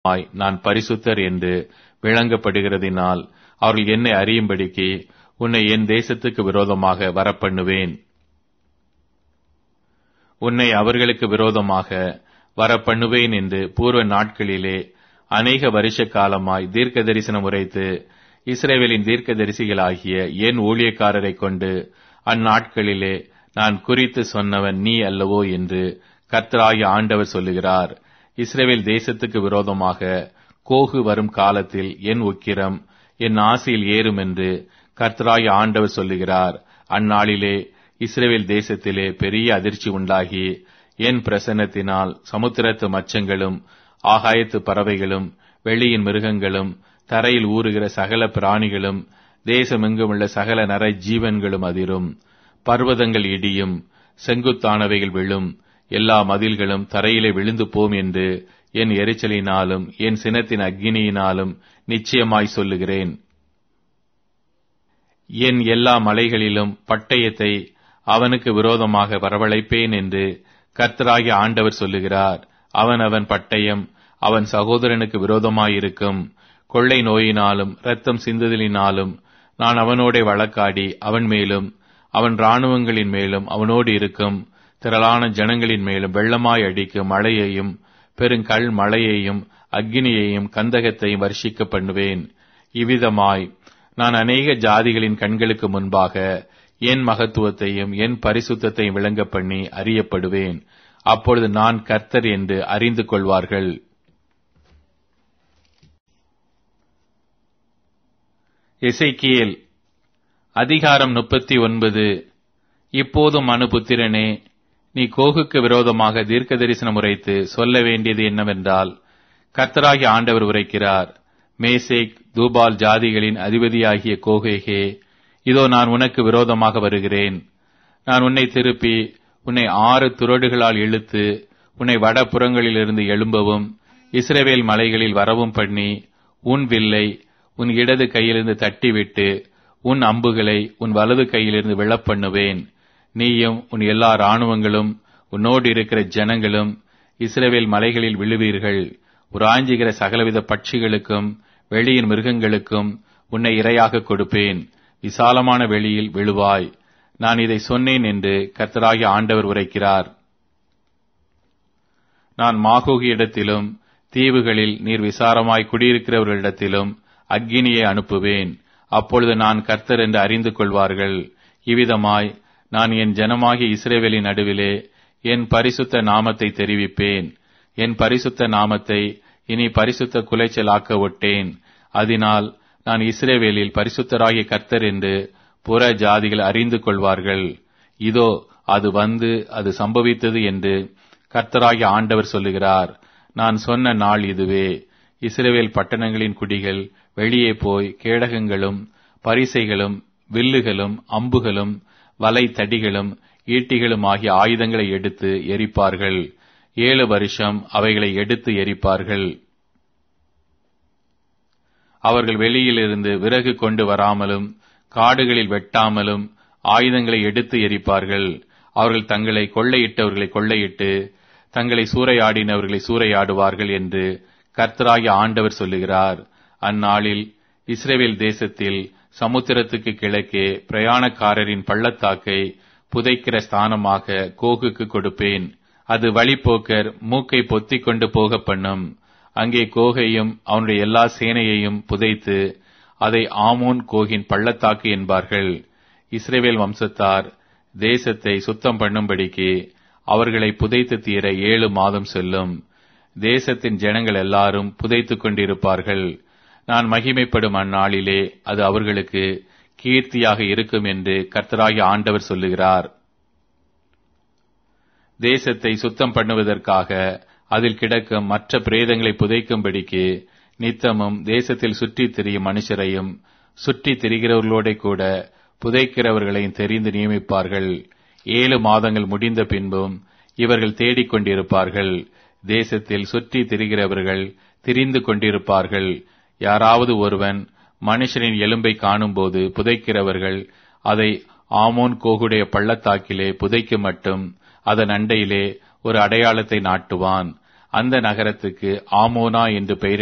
நான் பரிசுத்தர் என்று விளங்கப்படுகிறதினால் அவர்கள் என்னை அறியும்படிக்கு உன்னை என் தேசத்துக்கு விரோதமாக வரப்பண்ணுவேன். உன்னை அவர்களுக்கு விரோதமாக வரப்பண்ணுவேன் என்று பூர்வ நாட்களிலே அநேக வருஷ காலமாய் தீர்க்க தரிசனம் உரைத்து இஸ்ரவேலின் தீர்க்கதரிசிகளாகிய என் ஊழியக்காரரை கொண்டு அந்நாட்களிலே நான் குறித்து சொன்னவன் நீ அல்லவோ என்று கர்த்தராகிய ஆண்டவர் சொல்லுகிறார். இஸ்ரவேல் தேசத்துக்கு விரோதமாக கோகு வரும் காலத்தில் என் உக்கிரம் என் ஆசையில் ஏறும் என்று கர்த்தராகிய ஆண்டவர் சொல்லுகிறார். அந்நாளிலே இஸ்ரவேல் தேசத்திலே பெரிய அதிர்ச்சி உண்டாகி என் பிரசன்னத்தினால் சமுத்திரத்து மச்சங்களும் ஆகாயத்து பறவைகளும் வெளியின் மிருகங்களும் தரையில் ஊறுகிற சகல பிராணிகளும் தேசமெங்குமுள்ள சகல நர ஜீவன்களும் அதிரும். பர்வதங்கள் இடியும், செங்குத்தானவைகள் விழும், எல்லா மதில்களும் தரையிலே விழுந்து போம் என்று என் எரிச்சலினாலும் என் சினத்தின் அக்கினியினாலும் நிச்சயமாய் சொல்லுகிறேன். என் எல்லா மலைகளிலும் பட்டயத்தை அவனுக்கு விரோதமாக வரவழைப்பேன் என்று கர்த்தராகிய ஆண்டவர் சொல்லுகிறார். அவன் பட்டயம் அவன் சகோதரனுக்கு விரோதமாயிருக்கும். கொள்ளை நோயினாலும் இரத்தம் சிந்துதலினாலும் நான் அவனோடே வழக்காடி அவன் மேலும் அவன் இராணுவங்களின் மேலும் அவனோடு இருக்கும் திரளான ஜனங்களின் மேலும் வெள்ளமாய் அடிக்கும் மழையையும் பெருங்கல் மழையையும் அக்கினியையும் கந்தகத்தையும் வர்ஷிக்க பண்ணுவேன். இவ்விதமாய் நான் அநேக ஜாதிகளின் கண்களுக்கு முன்பாக என் மகத்துவத்தையும் என் பரிசுத்தத்தையும் விளங்க பண்ணி அறியப்படுவேன். அப்பொழுது நான் கர்த்தர் என்று அறிந்து கொள்வார்கள். எசேக்கியேல் அதிகாரம் 39. இப்போதும் மனுபுத்திரனே, நீ கோகுக்கு விரோதமாக தீர்க்க தரிசனம் உரைத்து சொல்ல வேண்டியது என்னவென்றால், கர்த்தராகிய ஆண்டவர் உரைக்கிறார். மேசேக் தூபால் ஜாதிகளின் அதிபதியாகிய கோகேகே, இதோ நான் உனக்கு விரோதமாக வருகிறேன். நான் உன்னை திருப்பி உன்னை 6 துறடுகளால் இழுத்து உன்னை வடபுறங்களிலிருந்து எழும்பவும் இஸ்ரவேல் மலைகளில் வரவும் பண்ணி உன் வில்லை உன் இடது கையிலிருந்து தட்டிவிட்டு உன் அம்புகளை உன் வலது கையிலிருந்து விழப்பண்ணுவேன். நீயும் உன் எல்லா இராணுவங்களும் உன்னோடு இருக்கிற ஜனங்களும் இஸ்ரவேல் மலைகளில் விழுவீர்கள். உராஞ்சுகிற சகலவித பட்சிகளுக்கும் வெளியின் மிருகங்களுக்கும் உன்னை இரையாக கொடுப்பேன். விசாலமான வெளியில் விழுவாய். நான் இதை சொன்னேன் என்று கர்த்தராகிய ஆண்டவர் உரைக்கிறார். நான் மாகோகி இடத்திலும் தீவுகளில் நீர் விசாரமாய் குடியிருக்கிறவர்களிடத்திலும் அக்கினியை அனுப்புவேன். அப்பொழுது நான் கர்த்தர் என்று அறிந்து கொள்வார்கள். இவ்விதமாய் நான் என் ஜனமாகிய இஸ்ரவேலின் நடுவிலே என் பரிசுத்த நாமத்தை தெரிவிப்பேன். என் பரிசுத்த நாமத்தை இனி பரிசுத்த குலைச்சலாக்க ஒட்டேன். அதனால் நான் இஸ்ரவேலில் பரிசுத்தராகிய கர்த்தர் என்று புற ஜாதிகள் அறிந்து கொள்வார்கள். இதோ அது வந்து அது சம்பவித்தது என்று கர்த்தராகிய ஆண்டவர் சொல்லுகிறார். நான் சொன்ன நாள் இதுவே. இஸ்ரவேல் பட்டணங்களின் குடிகள் வெளியே போய் கேடகங்களும் பரிசைகளும் வில்லுகளும் அம்புகளும் வலை தடிகளும் ஈட்டிகளும் ஆகிய ஆயுதங்களை எடுத்து எரிப்பார்கள். 7 வருஷம் அவைகளை எடுத்து எரிப்பார்கள். அவர்கள் வெளியிலிருந்து விறகு கொண்டு வராமலும் காடுகளில் வெட்டாமலும் ஆயுதங்களை எடுத்து எரிப்பார்கள். அவர்கள் தங்களை கொள்ளையிட்டவர்களை கொள்ளையிட்டு தங்களை சூறையாடினவர்களை சூறையாடுவார்கள் என்று கர்த்தராகிய ஆண்டவர் சொல்லுகிறார். அந்நாளில் இஸ்ரவேல் தேசத்தில் சமுத்திரத்துக்கு கிழக்கே பிரயாணக்காரரின் பள்ளத்தாக்கை புதைக்கிற ஸ்தானமாக கோகுக்கு கொடுப்பேன். அது வழிப்போக்கர் மூக்கை பொத்திக் கொண்டு போக பண்ணும். அங்கே கோகையும் அவனுடைய எல்லா சேனையையும் புதைத்து அதை ஆமோன் கோகின் பள்ளத்தாக்கு என்பார்கள். இஸ்ரவேல் வம்சத்தார் தேசத்தை சுத்தம் பண்ணும்படிக்கு அவர்களை புதைத்து தீர 7 மாதம் செல்லும். தேசத்தின் ஜனங்கள் எல்லாரும் புதைத்துக் கொண்டிருப்பார்கள். நான் மகிமைப்படும் அந்நாளிலே அது அவர்களுக்கு கீர்த்தியாக இருக்கும் என்று கர்த்தராகிய ஆண்டவர் சொல்லுகிறார். தேசத்தை சுத்தம் பண்ணுவதற்காக அதில் கிடக்கும் மற்ற பிரேதங்களை புதைக்கும்படிக்கு நித்தமும் தேசத்தில் சுற்றித் திரியும் மனுஷரையும் சுற்றித் திரிகிறவர்களோட கூட புதைக்கிறவர்களையும் தெரிந்து நியமிப்பார்கள். 7 மாதங்கள் முடிந்த பின்பும் இவர்கள் தேடிக்கொண்டிருப்பார்கள். தேசத்தில் சுற்றித் திரிகிறவர்கள் திரிந்து கொண்டிருப்பார்கள். யாராவது ஒருவன் மனுஷனின் எலும்பை காணும்போது புதைக்கிறவர்கள் அதை ஆமோன் கோகுடைய பள்ளத்தாக்கிலே புதைக்க மட்டும் அதன் அண்டையிலே ஒரு அடையாளத்தை நாட்டுவான். அந்த நகரத்துக்கு ஆமோனா என்று பெயர்